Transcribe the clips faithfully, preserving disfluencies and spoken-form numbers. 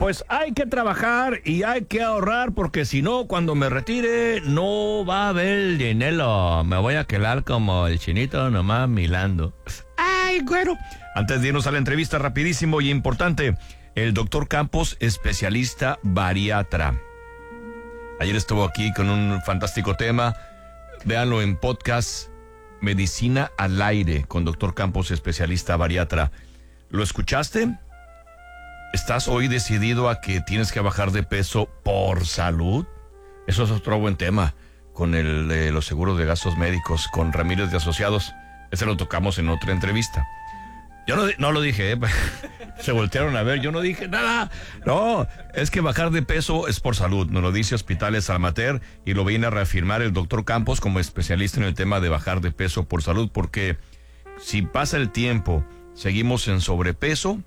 Pues hay que trabajar y hay que ahorrar porque si no, cuando me retire, no va a haber dinero. Me voy a quedar como el chinito nomás milando. Ay, güero. Antes de irnos a la entrevista, rapidísimo y importante, el doctor Campos, especialista bariatra. Ayer estuvo aquí con un fantástico tema. Véanlo en podcast Medicina al Aire con doctor Campos, especialista bariatra. ¿Lo escuchaste? ¿Estás hoy decidido a que tienes que bajar de peso por salud? Eso es otro buen tema con el de los seguros de gastos médicos con Ramírez de Asociados. Ese lo tocamos en otra entrevista. Yo no, no lo dije, ¿eh? Se voltearon a ver, yo no dije nada. No, es que bajar de peso es por salud, nos lo dice Hospitales Almater y lo viene a reafirmar el doctor Campos como especialista en el tema de bajar de peso por salud, porque si pasa el tiempo, seguimos en sobrepeso,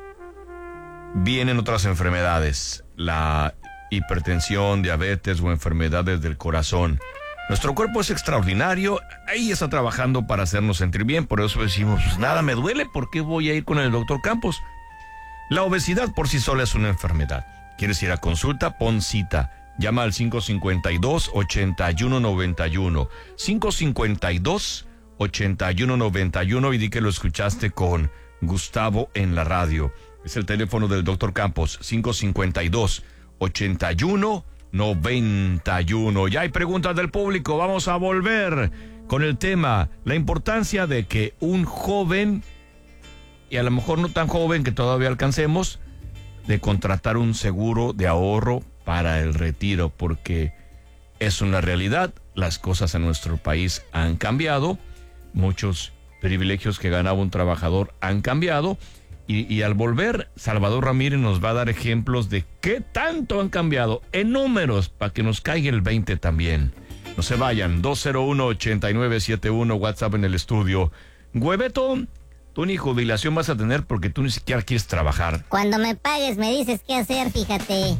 vienen otras enfermedades, la hipertensión, diabetes o enfermedades del corazón. Nuestro cuerpo es extraordinario, ahí está trabajando para hacernos sentir bien, por eso decimos, pues nada me duele, ¿por qué voy a ir con el doctor Campos? La obesidad por sí sola es una enfermedad. ¿Quieres ir a consulta? Pon cita. Llama al cinco cinco dos, ocho uno nueve uno, cinco cinco dos, ocho uno nueve uno y di que lo escuchaste con Gustavo en la radio. Es el teléfono del doctor Campos, cinco cinco dos, ocho uno nueve uno. Ya hay preguntas del público, vamos a volver con el tema, la importancia de que un joven, y a lo mejor no tan joven que todavía alcancemos, de contratar un seguro de ahorro para el retiro, porque es una realidad, las cosas en nuestro país han cambiado, muchos privilegios que ganaba un trabajador han cambiado, y, y al volver, Salvador Ramírez nos va a dar ejemplos de qué tanto han cambiado en números, para que nos caiga el veinte también. No se vayan, dos cero uno, ocho nueve siete uno, WhatsApp en el estudio. Güebeto, tú ni jubilación vas a tener porque tú ni siquiera quieres trabajar. Cuando me pagues me dices qué hacer, fíjate.